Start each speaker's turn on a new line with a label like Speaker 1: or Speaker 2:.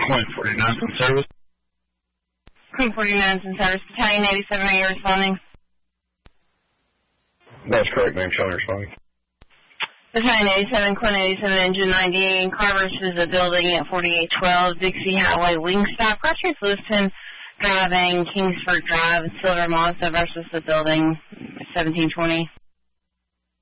Speaker 1: Quint 49 in service.
Speaker 2: Quint 49 in service. Battalion 87, are you responding?
Speaker 1: That's correct, ma'am. Showing responding.
Speaker 2: Battalion 87, Quint 87, engine 98, car versus the building at 4812, Dixie Highway, Wingstop, Crossroads Lewiston, driving Kingsford Drive, Silver Mazda versus the building, 1720.